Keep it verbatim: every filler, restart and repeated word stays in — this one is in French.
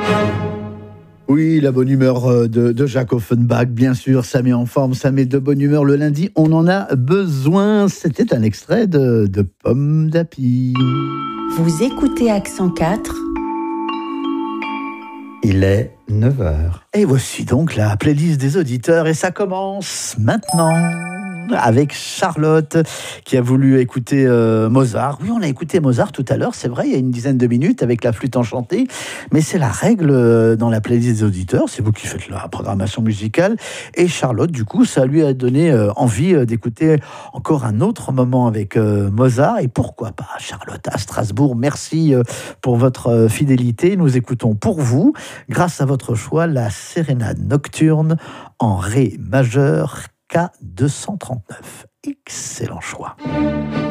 Oui, la bonne humeur de, de Jacques Offenbach, bien sûr, ça met en forme, ça met de bonne humeur le lundi, on en a besoin. C'était un extrait de, de Pomme d'Api. Vous écoutez Accent quatre. Il est neuf heures. Et voici donc la playlist des auditeurs, et ça commence maintenant avec Charlotte qui a voulu écouter euh, Mozart. Oui, on a écouté Mozart tout à l'heure, c'est vrai, il y a une dizaine de minutes avec la flûte enchantée, mais c'est la règle euh, dans la playlist des auditeurs, c'est vous qui faites la programmation musicale, et Charlotte, du coup, ça lui a donné euh, envie euh, d'écouter encore un autre moment avec euh, Mozart, et pourquoi pas Charlotte à Strasbourg. Merci euh, pour votre euh, fidélité, nous écoutons pour vous, grâce à votre choix, la sérénade nocturne en ré majeur K deux cent trente-neuf. Excellent choix.